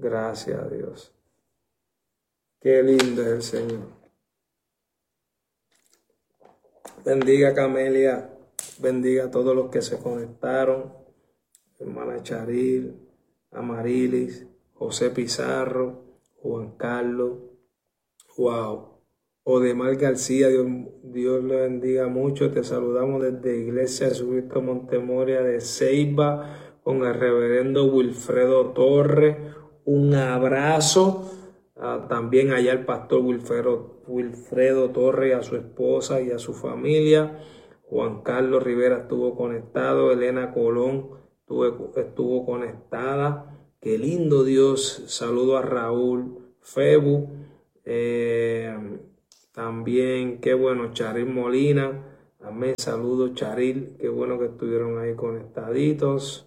Gracias a Dios. Qué lindo es el Señor. Bendiga a Camelia, bendiga a todos los que se conectaron. Hermana Charil, Amarilis, José Pizarro, Juan Carlos, wow. Odemar García, Dios le bendiga mucho. Te saludamos desde Iglesia Jesucristo Montemoria de Ceiba con el reverendo Wilfredo Torres. Un abrazo. También allá el pastor Wilfredo Torres y a su esposa y a su familia. Juan Carlos Rivera estuvo conectado. Elena Colón estuvo conectada. Qué lindo Dios. Saludo a Raúl Febu. También, qué bueno, Charil Molina. Amén. Saludos, Charil. Qué bueno que estuvieron ahí conectaditos.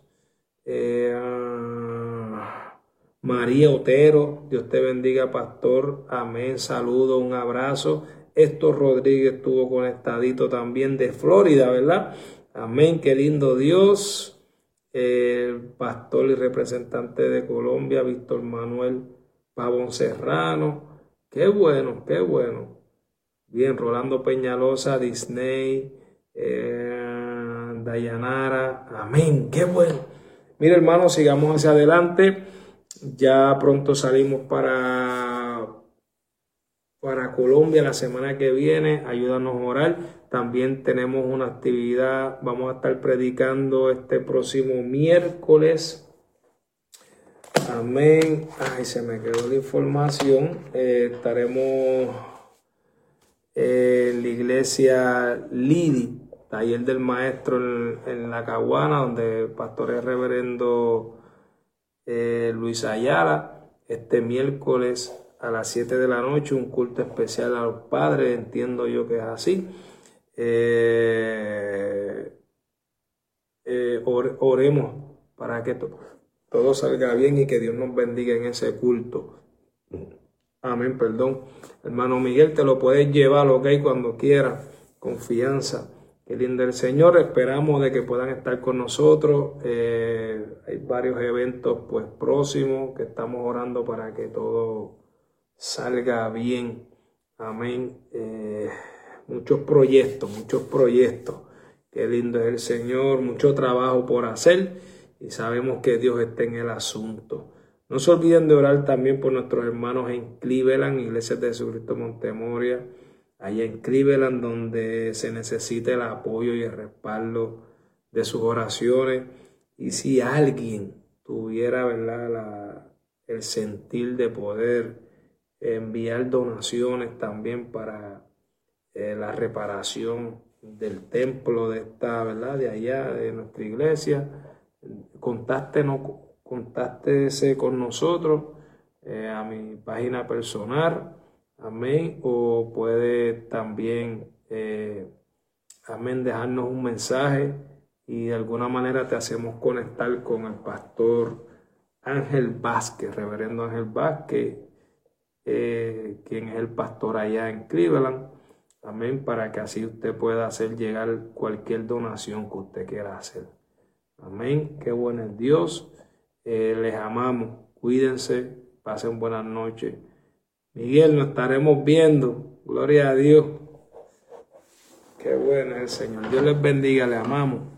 María Otero, Dios te bendiga, pastor. Amén. Saludos, un abrazo. Héctor Rodríguez estuvo conectadito también de Florida, ¿verdad? Amén. Qué lindo Dios. El pastor y representante de Colombia, Víctor Manuel Pavón Serrano. Qué bueno, qué bueno. Bien, Rolando Peñalosa, Disney, Dayanara. Amén. Qué bueno. Mira, hermanos, sigamos hacia adelante. Ya pronto salimos para Colombia la semana que viene. Ayúdanos a orar. También tenemos una actividad. Vamos a estar predicando este próximo miércoles. Amén. Ay, se me quedó la información. Estaremos en la iglesia Lidi, taller del maestro en La Caguana, donde el pastor es reverendo Luis Ayala. Este miércoles a las 7 de la noche, un culto especial a los padres, entiendo yo que es así. Oremos para que todo salga bien y que Dios nos bendiga en ese culto. Amén, perdón. Hermano Miguel, te lo puedes llevar, ok, cuando quieras. Confianza. Qué lindo el Señor. Esperamos de que puedan estar con nosotros. Hay varios eventos pues próximos que estamos orando para que todo salga bien. Amén. Muchos proyectos. Qué lindo es el Señor. Mucho trabajo por hacer y sabemos que Dios está en el asunto. No se olviden de orar también por nuestros hermanos en Cleveland, Iglesia de Jesucristo Montemoria, allá en Cleveland, donde se necesita el apoyo y el respaldo de sus oraciones. Y si alguien tuviera, ¿verdad?, el sentir de poder enviar donaciones también para la reparación del templo de esta, ¿verdad?, de allá, de nuestra iglesia, contáctese con nosotros a mi página personal, amén, o puede también, amén, dejarnos un mensaje y de alguna manera te hacemos conectar con el pastor Ángel Vázquez, reverendo Ángel Vázquez, quien es el pastor allá en Cleveland, amén, para que así usted pueda hacer llegar cualquier donación que usted quiera hacer. Amén. Qué bueno es Dios. Les amamos. Cuídense. Pasen buenas noches. Miguel, nos estaremos viendo. Gloria a Dios. Qué bueno es el Señor. Dios les bendiga. Les amamos.